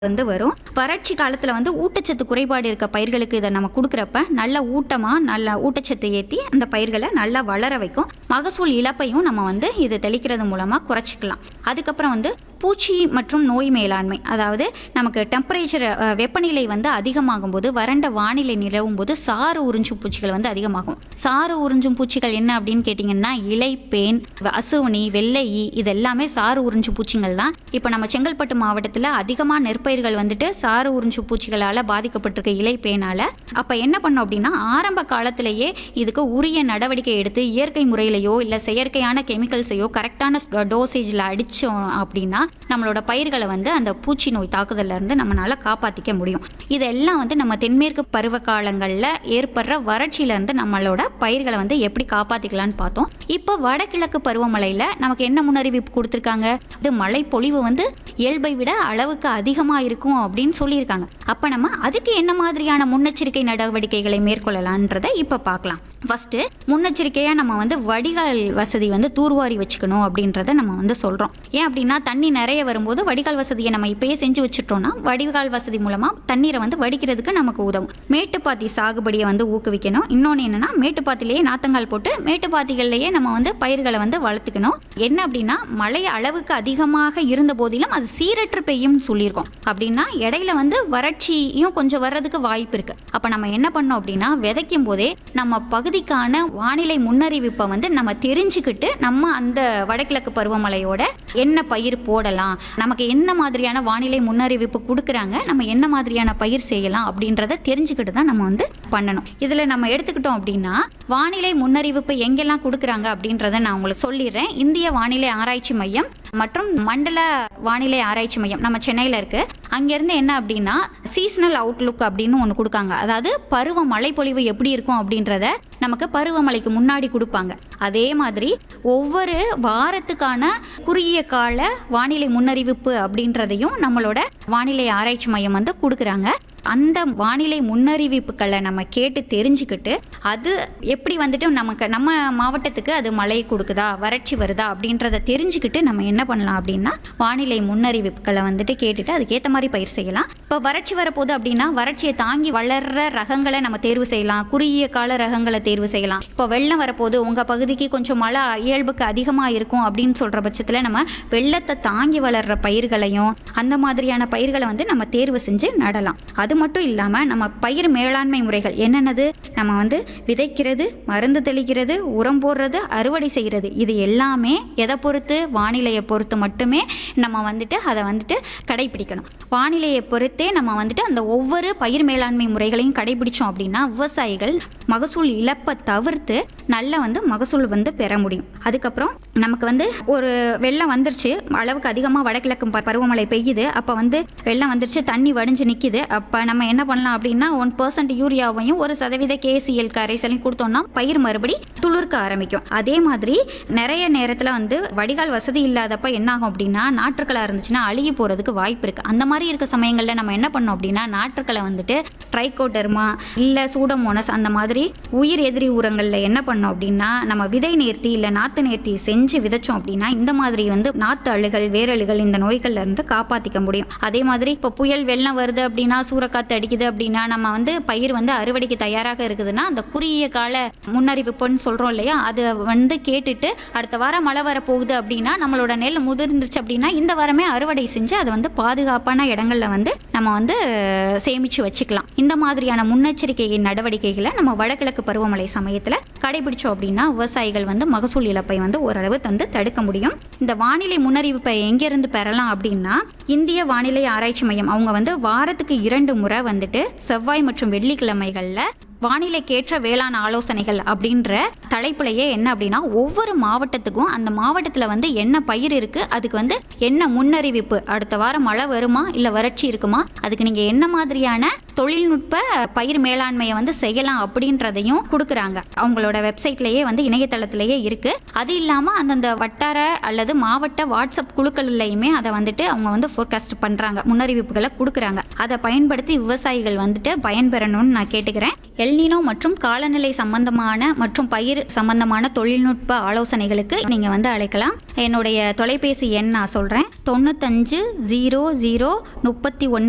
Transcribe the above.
வரும். வறட்சி காலத்துல ஊட்டச்சத்து குறைபாடு இருக்க பயிர்களுக்கு இதை நம்ம கொடுக்குறப்ப நல்ல நல்ல ஊட்டச்சத்து ஏற்றி அந்த பயிர்களை நல்லா வளர வைக்கும். மகசூல் இழப்பையும் நம்ம இது தெளிக்கிறது மூலமா குறைச்சிக்கலாம். அதுக்கப்புறம் பூச்சி மற்றும் நோய் மேலாண்மை, அதாவது நமக்கு டெம்பரேச்சர் வெப்பநிலை அதிகமாகும் போது, வறண்ட வானிலை நிலவும் போது சாறு உறிஞ்சும் பூச்சிகள் அதிகமாகும். சாறு உறிஞ்சும் பூச்சிகள் என்ன அப்படின்னு கேட்டிங்கன்னா, இலைப்பேன், அசுவனி, வெள்ளை ஈ, இது எல்லாமே சாறு உறிஞ்சும் பூச்சிகள் தான். இப்போ நம்ம செங்கல்பட்டு மாவட்டத்தில் அதிகமாக நெற்பயிர்கள் சாறு உறிஞ்சும் பூச்சிகளால் பாதிக்கப்பட்டிருக்க இலைப்பேனால். அப்போ என்ன பண்ணோம் அப்படின்னா, ஆரம்ப காலத்திலேயே இதுக்கு உரிய நடவடிக்கை எடுத்து இயற்கை முறையிலையோ இல்லை செயற்கையான கெமிக்கல்ஸையோ கரெக்டான டோசேஜில் அடித்தோம் அப்படின்னா நம்மளோட பயிர்களை அந்த பூச்சி நோய் தாக்குதல்ல இருந்து நம்மளால காப்பாற்றிக்க முடியும். இதெல்லாம் நம்ம தென்மேற்கு பருவ காலங்களில் ஏற்படுற வறட்சியிலேருந்து நம்மளோட பயிர்களை எப்படி காப்பாற்றிக்கலான்னு பார்த்தோம். இப்போ வடகிழக்கு பருவமழையில் நமக்கு என்ன முன்னறிவிப்பு கொடுத்துருக்காங்க? இது மழை பொழிவு இயல்பை விட அளவுக்கு அதிகமாக இருக்கும் அப்படின்னு சொல்லியிருக்காங்க. அப்போ நம்ம அதுக்கு என்ன மாதிரியான முன்னெச்சரிக்கை நடவடிக்கைகளை மேற்கொள்ளலான்றதை இப்போ பார்க்கலாம். ஃபர்ஸ்ட் முன்னெச்சரிக்கையாக நம்ம வடிகால் வசதி தூர்வாரி வச்சுக்கணும் அப்படின்றத நம்ம சொல்கிறோம். ஏன் அப்படின்னா, தண்ணி நிறைய வரும்போது வடிகால் வசதியை நம்ம இப்பயே செஞ்சு வச்சுட்டோம்னா வடிகால் வசதி மூலமாக தண்ணீரை வடிக்கிறதுக்கு நமக்கு உதவும். மேட்டுப்பாத்தி சாகுபடியை ஊக்குவிக்கணும். இன்னொன்று என்னன்னா, மேட்டுப்பாத்திலேயே நாத்தங்கால் போட்டு மேட்டுப்பாத்திகள்லேயே நம்ம பயிர்களை வளர்த்துக்கணும். என்ன அப்படின்னா, மழை அளவுக்கு அதிகமாக இருந்த போதிலும் அது சீரற்று பெய்யும் சொல்லியிருக்கோம். அப்படின்னா இடையில வறட்சியும் கொஞ்சம் வர்றதுக்கு வாய்ப்பு இருக்கு. அப்போ நம்ம என்ன பண்ணோம் அப்படின்னா, விதைக்கும் போதே நம்ம பகுதிக்கான வானிலை முன்னறிவிப்பை நம்ம தெரிஞ்சுக்கிட்டு நம்ம அந்த வடகிழக்கு பருவமழையோட என்ன பயிர் போடலாம், நமக்கு என்ன மாதிரியான வானிலை முன்னறிவிப்பு கொடுக்குறாங்க, நம்ம என்ன மாதிரியான பயிர் செய்யலாம் அப்படின்றத தெரிஞ்சுக்கிட்டு தான் நம்ம பண்ணணும். இதில் நம்ம எடுத்துக்கிட்டோம் அப்படின்னா, வானிலை முன்னறிவிப்பு எங்கெல்லாம் கொடுக்குறாங்க அப்படின்றத நான் உங்களுக்கு சொல்லிடுறேன். இந்திய வானிலை ஆராய்ச்சி மையம் மற்றும் மண்டல வானிலை ஆராய்ச்சி மையம் நம்ம சென்னையில் இருக்கு. அங்கேருந்து என்ன அப்படின்னா, சீசனல் அவுட்லுக் அப்படின்னு ஒன்று கொடுக்காங்க. அதாவது பருவ மழைப்பொழிவு எப்படி இருக்கும் அப்படின்றத நமக்கு பருவமழைக்கு முன்னாடி கொடுப்பாங்க. அதே மாதிரி ஒவ்வொரு வாரத்துக்கான குறுகிய கால வானிலை முன்னறிவிப்பு அப்படின்றதையும் நம்மளோட வானிலை ஆராய்ச்சி மையம் கொடுக்குறாங்க. அந்த வானிலை முன்னறிவிப்புகளை நம்ம கேட்டு தெரிஞ்சுக்கிட்டு அது எப்படி நமக்கு நம்ம மாவட்டத்துக்கு அது மழை கொடுக்குதா, வறட்சி வருதா அப்படின்றத தெரிஞ்சுக்கிட்டு நம்ம என்ன பண்ணலாம் அப்படின்னா, வானிலை முன்னறிவிப்புகளை கேட்டுட்டு அதுக்கேற்ற மாதிரி பயிர் செய்யலாம். இப்போ வறட்சி வரப்போகுது அப்படின்னா வறட்சியை தாங்கி வளர்ற ரகங்களை நம்ம தேர்வு செய்யலாம். குறுகிய கால ரகங்களை தேர்வு செய்யலாம். இப்போ வெள்ளம் வரப்போகுது, உங்கள் பகுதிக்கு கொஞ்சம் மழை இயல்புக்கு அதிகமாக இருக்கும் அப்படின்னு சொல்கிற பட்சத்தில் நம்ம வெள்ளத்தை தாங்கி வளர்கிற பயிர்களையும் அந்த மாதிரியான பயிர்களை நம்ம தேர்வு செஞ்சு நடலாம். அது மட்டும் இல்லாமல் நம்ம பயிர் மேலாண்மை முறைகள் என்னென்னது, நம்ம விதைக்கிறது, மருந்து தெளிக்கிறது, உரம் போடுறது, அறுவடை செய்கிறது, இது எல்லாமே எதை பொறுத்து? வானிலையை பொறுத்து மட்டுமே நம்ம அதை கடைபிடிக்கணும். வானிலையை பொறுத்தே நம்ம அந்த ஒவ்வொரு பயிர் மேலாண்மை முறைகளையும் கடைபிடிச்சோம் அப்படின்னா விவசாயிகள் மகசூல் இழப்பை தவிர்த்து நல்ல மகசூல் பெற முடியும். அதுக்கப்புறம் நமக்கு ஒரு வெள்ளம் வந்துருச்சு, அளவுக்கு அதிகமாக வடகிழக்கு பருவமழை பெய்யுது, அப்போ வெள்ளம் வந்துருச்சு, தண்ணி வடிஞ்சு நிற்கிது. அப்போ நம்ம என்ன பண்ணலாம் அப்படின்னா, 1% யூரியாவையும் 1% KCl கரைசலையும் கொடுத்தோம்னா பயிர் மறுபடி துளிர்க்க ஆரம்பிக்கும். அதே மாதிரி நிறைய நேரத்தில் வடிகால் வசதி இல்லாதப்ப என்ன ஆகும் அப்படின்னா, நாற்றுக்களா இருந்துச்சுன்னா அழுகி போகிறதுக்கு வாய்ப்பு இருக்குது. அந்த மாதிரி இருக்க சமயங்களில் நம்ம என்ன பண்ணோம் அப்படின்னா, நாற்றுக்களை ட்ரைகோடர்மா இல்லை சூடோமோனஸ் அந்த மாதிரி உயிர் எதிரி உரங்களில் என்ன பண்ணோம் அப்படின்னா, நம்ம விதை நேர்த்தி இல்லை நாற்று நேர்த்தி செஞ்சு விதைச்சோம் அப்படின்னா இந்த மாதிரி நாற்று அழுகல், வேரழுகல், இந்த நோய்கள்ல இருந்து காப்பாற்றிக்க முடியும். அதே மாதிரி இப்போ புயல் வெள்ளம் வருது அப்படின்னா, சூறக்காத்து அடிக்குது அப்படின்னா, நம்ம பயிர் அறுவடைக்கு தயாராக இருக்குதுன்னா அந்த குறுகிய கால முன்னறிவிப்புன்னு சொல்கிறோம் இல்லையா, அது கேட்டுட்டு அடுத்த வாரம் மழை வரப்போகுது அப்படின்னா, நம்மளோட நெல் முதிர்ந்துருச்சு அப்படின்னா இந்த வாரமே அறுவடை செஞ்சு அதை பாதுகாப்பான இடங்கள்ல நம்ம சேமிச்சு வச்சுக்கலாம். இந்த மாதிரியான முன்னெச்சரிக்கை நடவடிக்கைகளை நம்ம வடகிழக்கு பருவமழை சமயத்தில் கடைபிடிச்சோம் அப்படின்னா விவசாயிகள் மகசூல் இழப்பை ஓரளவு தடுக்க முடியும். இந்த வானிலை முன்னறிவிப்பை எங்கிருந்து பெறலாம் அப்படின்னா, இந்திய வானிலை ஆராய்ச்சி மையம் அவங்க வாரத்துக்கு 2 முறை செவ்வாய் மற்றும் வெள்ளிக்கிழமைகள்ல வானிலைக்கேற்ற வேளாண் ஆலோசனைகள் அப்படின்ற தலைப்புலையே என்ன அப்படின்னா, ஒவ்வொரு மாவட்டத்துக்கும் அந்த மாவட்டத்தில் என்ன பயிர் இருக்குது, அதுக்கு என்ன முன்னறிவிப்பு, அடுத்த வாரம் மழை வருமா இல்லை வறட்சி இருக்குமா, அதுக்கு நீங்கள் என்ன மாதிரியான தொழில்நுட்ப பயிர் மேலாண்மையை செய்யலாம் அப்படின்றதையும் கொடுக்குறாங்க. அவங்களோட வெப்சைட்லேயே இணையதளத்திலேயே இருக்குது. அது இல்லாமல் அந்தந்த வட்டார அல்லது மாவட்ட வாட்ஸ்அப் குழுக்கள்லையுமே அதை அவங்க ஃபோர்காஸ்ட் பண்ணுறாங்க, முன்னறிவிப்புகளை கொடுக்குறாங்க. அதை பயன்படுத்தி விவசாயிகள் பயன்பெறணும்னு நான் கேட்டுக்கிறேன். எல்னினோ மற்றும் காலநிலை சம்பந்தமான மற்றும் பயிர் சம்பந்தமான தொழில்நுட்ப ஆலோசனைகளுக்கு நீங்க அழைக்கலாம். என்னுடைய தொலைபேசி எண் நான் சொல்றேன், 95 00 39